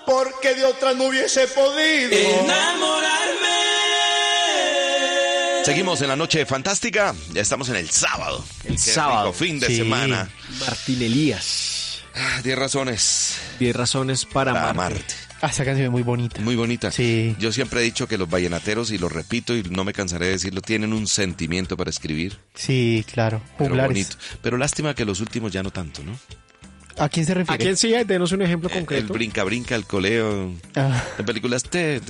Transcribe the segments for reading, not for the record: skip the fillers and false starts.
porque de otra no hubiese podido enamorarme. Seguimos en la noche fantástica. Ya estamos en el sábado. El Qué sábado. rico fin de Sí. semana. Martín Elías. 10 razones 10 razones para para amarte. amarte. Esa canción es muy bonita. Muy bonita. Sí. Yo siempre he dicho que los vallenateros, y lo repito y no me cansaré de decirlo, tienen un sentimiento para escribir. Sí, claro. Pero Juglares. bonito. Pero lástima que los últimos ya no tanto, ¿no? ¿A quién se ¿A refiere? quién sí? Denos un ejemplo El concreto. brinca, el coleo. Ah, En películas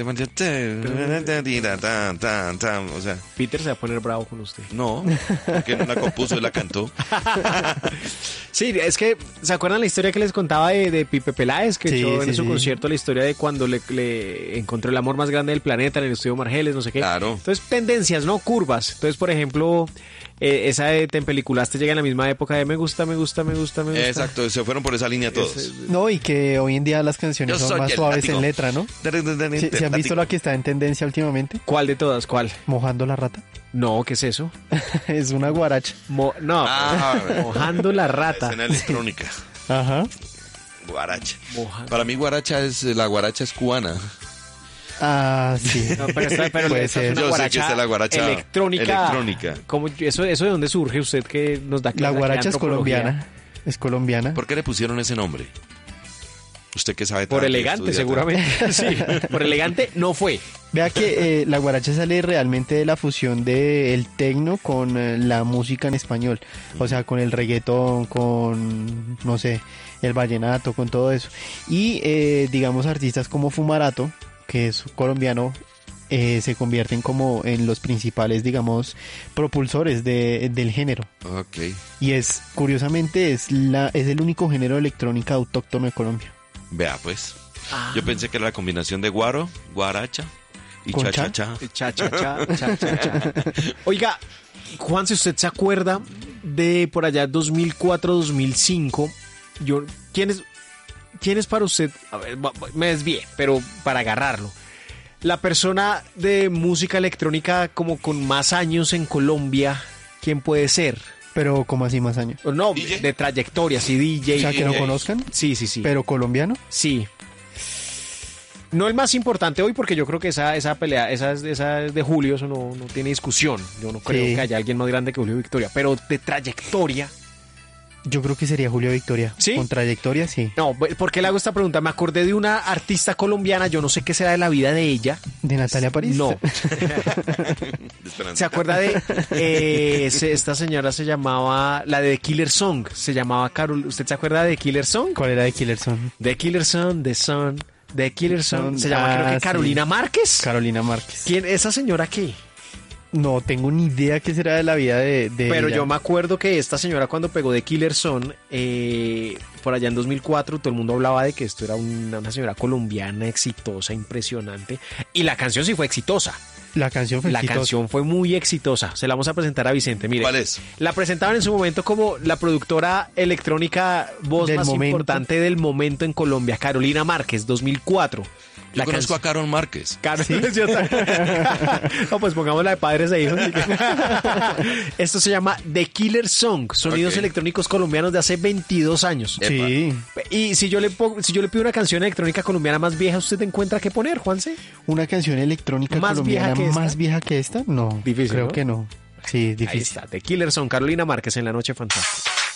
o sea, Peter se va a poner bravo con usted. no, porque no la compuso y la cantó. Sí, es que, ¿se acuerdan la historia que les contaba de Pipe Peláez? Que Sí, echó en sí, su sí. concierto la historia de cuando le encontró el amor más grande del planeta en el estudio Margeles, no sé qué. Claro. Entonces, tendencias, ¿no? Curvas. Entonces, por ejemplo, esa de Te Empeliculaste llega en la misma época de me gusta. Exacto, se fueron por esa línea todos. no, y que hoy en día las canciones Yo son soy más el suaves látigo. en letra, ¿no? ¿Se han visto la que está en tendencia últimamente? ¿Cuál de todas? ¿Cuál? Mojando la rata. No, ¿qué es eso? Es una guaracha. No, Ah, mojando la rata. Escena electrónica. Ajá. Guaracha. Mojando. Para mí la guaracha es cubana. Ah, sí. No, pero Puede esta ser. es una Yo sé guaracha que esta es la guaracha electrónica. ¿Cómo, eso de dónde surge usted que nos da La clase aquí de guaracha es antropología? colombiana. Es colombiana. ¿Por qué le pusieron ese nombre? Usted que sabe Por tanto y elegante, estudia seguramente. Sí, por elegante no fue. Vea que la guaracha sale realmente de la fusión del tecno con la música en español. O sea, con el reggaetón, con, no sé, el vallenato, con todo eso. Y, digamos, artistas como Fumarato, que es colombiano, se convierten como en los principales, digamos, propulsores del género. tanto. Ok. Y curiosamente, es el único género de electrónica autóctono de Colombia. Vea, pues. Yo pensé que era la combinación de guaracha y ¿Con cha? cha-cha-cha. Oiga, Juan, si usted se acuerda de por allá 2004-2005, ¿quién es para usted? A ver, me desvié, pero para agarrarlo. La persona de música electrónica como con más años en Colombia, ¿quién puede ser? Pero, ¿cómo así más años? O no, DJ. de trayectoria, sí, DJ. O sea, que no DJs. conozcan, Sí. pero colombiano. Sí. No el más importante hoy, porque yo creo que esa pelea, esa es de Julio, eso no tiene discusión. Yo no creo Sí. que haya alguien más grande que Julio Victoria. Pero de trayectoria. Yo creo que sería Julio Victoria. ¿Sí? Con trayectoria, sí. No, ¿por qué le hago esta pregunta? Me acordé de una artista colombiana, yo no sé qué será de la vida de ella. ¿De Natalia París? No. ¿Se acuerda de esta señora se llamaba, la de The Killer Song, se llamaba Carol, ¿usted se acuerda de The Killer Song? ¿Cuál era de Killerson? The Killer Song, The Killer Song, se llama creo que sí. Carolina Márquez. Carolina Márquez. ¿Quién, esa señora qué? No tengo ni idea qué será de la vida de Pero ella. yo me acuerdo que esta señora cuando pegó The Killer Song, por allá en 2004, todo el mundo hablaba de que esto era una señora colombiana exitosa, impresionante. Y la canción sí fue exitosa. La canción fue La exitosa. canción fue muy exitosa. Se la vamos a presentar a Vicente. Mire, ¿Cuál es? la presentaban en su momento como la productora electrónica voz Del más momento. importante del momento en Colombia, Carolina Márquez, 2004. Yo conozco a Carol Márquez. No, pues pongámosla de padres e hijos. Esto se llama The Killer Song, sonidos Ok. electrónicos colombianos de hace 22 años. Sí. Y si yo le pido una canción electrónica colombiana más vieja, ¿usted encuentra qué poner, Juanse? ¿Una canción electrónica ¿Más colombiana vieja que esta? más vieja que esta? No. Difícil, Creo ¿no? que no. Sí, Ahí difícil. está, The Killer Song, Carolina Márquez en La Noche Fantástica.